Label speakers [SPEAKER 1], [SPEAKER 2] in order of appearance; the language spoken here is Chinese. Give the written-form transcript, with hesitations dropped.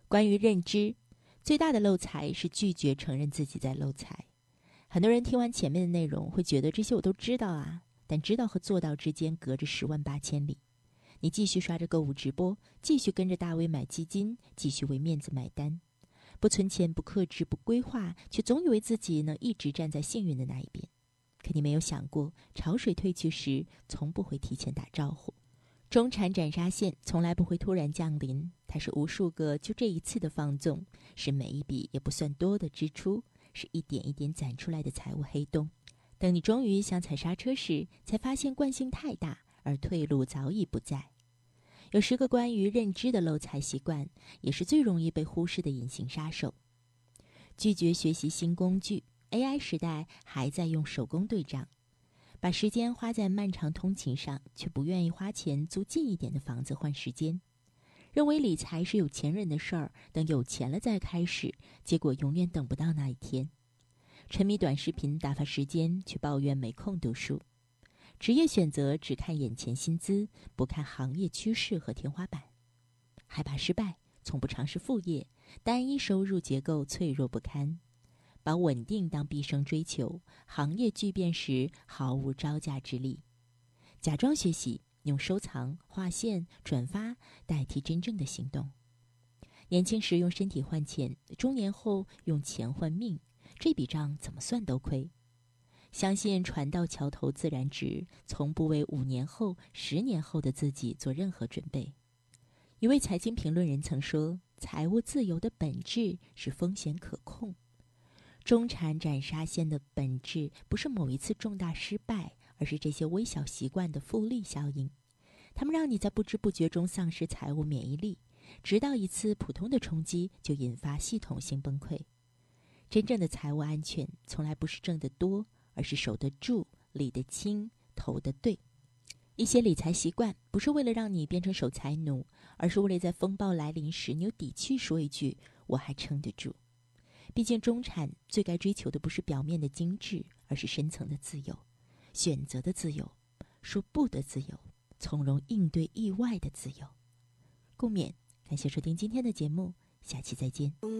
[SPEAKER 1] 关于认知，最大的漏财是拒绝承认自己在漏财。很多人听完前面的内容会觉得这些我都知道啊，但知道和做到之间隔着108000里。你继续刷着购物直播，继续跟着大 V 买基金，继续为面子买单，不存钱，不克制，不规划，却总以为自己能一直站在幸运的那一边。可你没有想过，潮水退去时从不会提前打招呼。中产斩杀线从来不会突然降临，它是无数个就这一次的放纵，是每一笔也不算多的支出，是一点一点攒出来的财务黑洞。等你终于想踩刹车时，才发现惯性太大，而退路早已不在。有10个关于认知的漏财习惯，也是最容易被忽视的隐形杀手。拒绝学习新工具， AI 时代还在用手工对账，把时间花在漫长通勤上，却不愿意花钱租近一点的房子换时间。认为理财是有钱人的事儿，等有钱了再开始，结果永远等不到那一天。沉迷短视频打发时间，却抱怨没空读书。职业选择只看眼前薪资，不看行业趋势和天花板。害怕失败，从不尝试副业，单一收入结构脆弱不堪。把稳定当毕生追求，行业巨变时毫无招架之力。假装学习，用收藏、划线、转发代替真正的行动。年轻时用身体换钱，中年后用钱换命，这笔账怎么算都亏。相信船到桥头自然直，从不为5年后、10年后的自己做任何准备。一位财经评论人曾说，财务自由的本质是风险可控。中产斩杀线的本质不是某一次重大失败，而是这些微小习惯的复利效应。它们让你在不知不觉中丧失财务免疫力，直到一次普通的冲击就引发系统性崩溃。真正的财务安全从来不是挣得多，而是守得住、理得清、投得对。一些理财习惯不是为了让你变成守财奴，而是为了在风暴来临时你有底气说一句我还撑得住。毕竟中产最该追求的不是表面的精致，而是深层的自由，选择的自由，说不的自由，从容应对意外的自由。共勉，感谢收听今天的节目，下期再见。